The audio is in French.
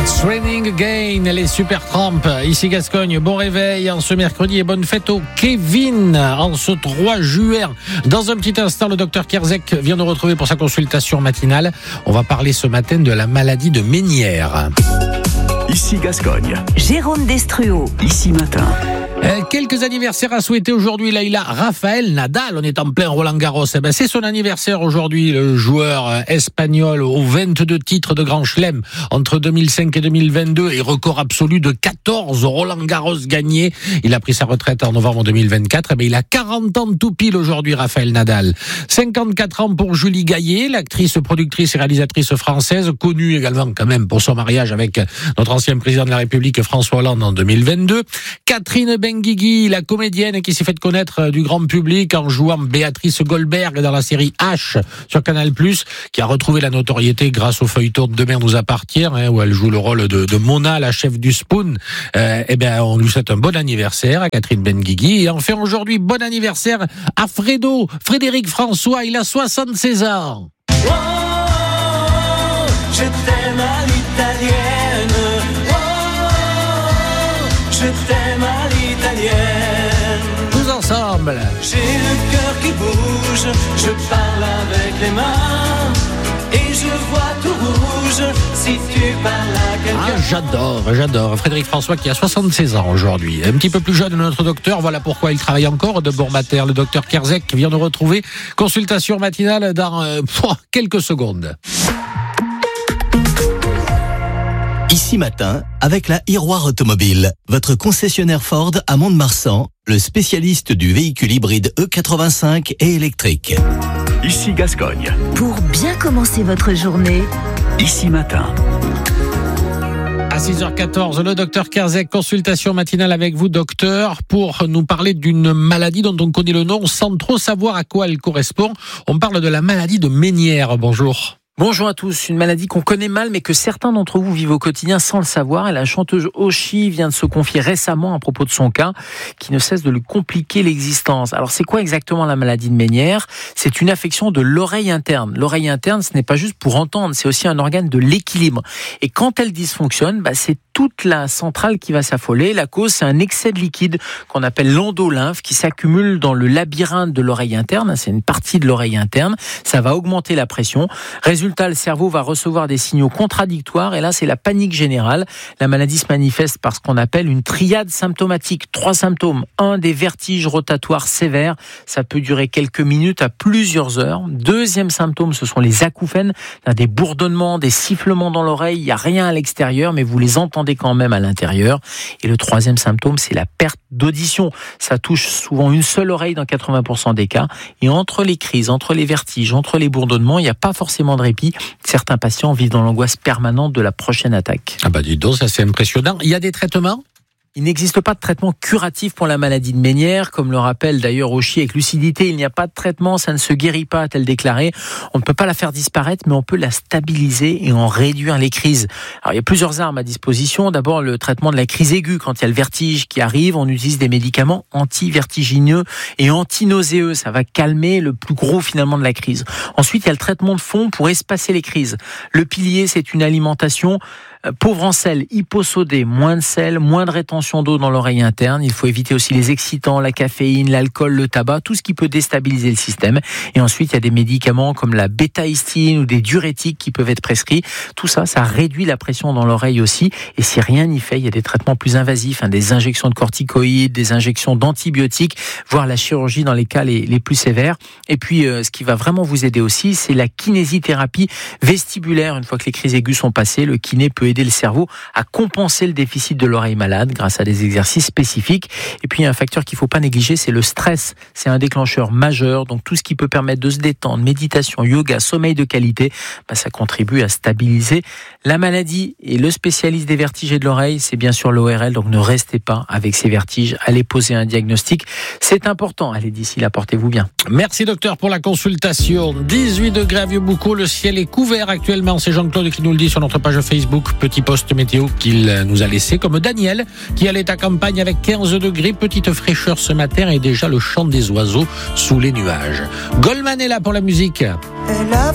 It's raining again, les Supertramp, ici Gascogne, bon réveil en ce mercredi et bonne fête au Kevin en ce 3 juin. Dans un petit instant, le docteur Kerzek vient de retrouver pour sa consultation matinale. On va parler ce matin de la maladie de Ménière. Ici Gascogne. Jérôme Destruau. Ici Matin. Quelques anniversaires à souhaiter aujourd'hui. Là, il a Rafael Nadal. On est en plein Roland-Garros. C'est son anniversaire aujourd'hui, le joueur espagnol aux 22 titres de Grand Chelem entre 2005 et 2022 et record absolu de 14 Roland-Garros gagnés. Il a pris sa retraite en novembre 2024. Il a 40 ans tout pile aujourd'hui, Rafael Nadal. 54 ans pour Julie Gaillet, l'actrice, productrice et réalisatrice française, connue également quand même pour son mariage avec notre ancien président de la République François Hollande en 2022. Catherine Benguigui, la comédienne qui s'est fait connaître du grand public en jouant Béatrice Goldberg dans la série H sur Canal+, qui a retrouvé la notoriété grâce au feuilleton Demain nous appartient, où elle joue le rôle de Mona, la chef du Spoon. On lui souhaite un bon anniversaire à Catherine Benguigui. Et enfin aujourd'hui, bon anniversaire à Frédéric François, il a 76 ans. Oh, je t'aime à l'italienne. Oh, je t'aime à l'italienne. Tous ensemble. J'ai le cœur qui bouge, je parle avec les mains et je vois tout rouge si tu parles à quelqu'un. J'adore. Frédéric François qui a 76 ans aujourd'hui. Un petit peu plus jeune de notre docteur, voilà pourquoi il travaille encore de Bourg-Mater. Le docteur Kerzek vient de retrouver consultation matinale dans quelques secondes. Ici Matin, avec la Iroir Automobile, votre concessionnaire Ford à Mont-de-Marsan, le spécialiste du véhicule hybride E85 et électrique. Ici Gascogne. Pour bien commencer votre journée, Ici Matin. À 6h14, le docteur Kerzek, consultation matinale avec vous, docteur, pour nous parler d'une maladie dont on connaît le nom sans trop savoir à quoi elle correspond. On parle de la maladie de Ménière. Bonjour. Bonjour à tous, une maladie qu'on connaît mal mais que certains d'entre vous vivent au quotidien sans le savoir. Et la chanteuse Oshi vient de se confier récemment à propos de son cas qui ne cesse de lui compliquer l'existence. Alors c'est quoi exactement la maladie de Ménière ? C'est une affection de l'oreille interne. L'oreille interne, ce n'est pas juste pour entendre, c'est aussi un organe de l'équilibre. Et quand elle dysfonctionne, c'est toute la centrale qui va s'affoler. La cause, c'est un excès de liquide qu'on appelle l'endolymphe qui s'accumule dans le labyrinthe de l'oreille interne. C'est une partie de l'oreille interne. Ça va augmenter la pression. Résultat, le cerveau va recevoir des signaux contradictoires et là, c'est la panique générale. La maladie se manifeste par ce qu'on appelle une triade symptomatique. 3 symptômes. 1, des vertiges rotatoires sévères. Ça peut durer quelques minutes à plusieurs heures. 2e symptôme, ce sont les acouphènes. Des bourdonnements, des sifflements dans l'oreille. Il n'y a rien à l'extérieur, mais vous les entendez quand même à l'intérieur. Et le 3e symptôme, c'est la perte d'audition. Ça touche souvent une seule oreille dans 80% des cas. Et entre les crises, entre les vertiges, entre les bourdonnements, il n'y a pas forcément de répit. Certains patients vivent dans l'angoisse permanente de la prochaine attaque. Dis donc, ça c'est impressionnant. Il y a des traitements ? Il n'existe pas de traitement curatif pour la maladie de Ménière, comme le rappelle d'ailleurs Oshi avec lucidité. Il n'y a pas de traitement, ça ne se guérit pas, a-t-elle déclaré. On ne peut pas la faire disparaître, mais on peut la stabiliser et en réduire les crises. Alors il y a plusieurs armes à disposition. D'abord le traitement de la crise aiguë. Quand il y a le vertige qui arrive, on utilise des médicaments anti-vertigineux et anti-nauséeux. Ça va calmer le plus gros finalement de la crise. Ensuite il y a le traitement de fond pour espacer les crises. Le pilier, c'est une alimentation pauvre en sel, hyposodée, moins de sel, moins de rétention d'eau dans l'oreille interne. Il faut éviter aussi les excitants, la caféine, l'alcool, le tabac, tout ce qui peut déstabiliser le système. Et ensuite, il y a des médicaments comme la bétaïstine ou des diurétiques qui peuvent être prescrits. Tout ça, ça réduit la pression dans l'oreille aussi. Et si rien n'y fait, il y a des traitements plus invasifs, des injections de corticoïdes, des injections d'antibiotiques, voire la chirurgie dans les cas les plus sévères. Et puis, ce qui va vraiment vous aider aussi, c'est la kinésithérapie vestibulaire. Une fois que les crises aiguës sont passées, le kiné peut aider le cerveau à compenser le déficit de l'oreille malade grâce à des exercices spécifiques. Et puis, il y a un facteur qu'il ne faut pas négliger, c'est le stress. C'est un déclencheur majeur. Donc, tout ce qui peut permettre de se détendre, méditation, yoga, sommeil de qualité, ça contribue à stabiliser la maladie. Et le spécialiste des vertiges et de l'oreille, c'est bien sûr l'ORL. Donc, ne restez pas avec ces vertiges. Allez poser un diagnostic. C'est important. Allez, d'ici là, portez-vous bien. Merci, docteur, pour la consultation. 18 degrés à Vieux-Boucau. Le ciel est couvert actuellement. C'est Jean-Claude qui nous le dit sur notre page Facebook. Petit post météo qu'il nous a laissé, comme Daniel qui allait à campagne avec 15 degrés, petite fraîcheur ce matin et déjà le chant des oiseaux sous les nuages. Goldman est là pour la musique. Elle a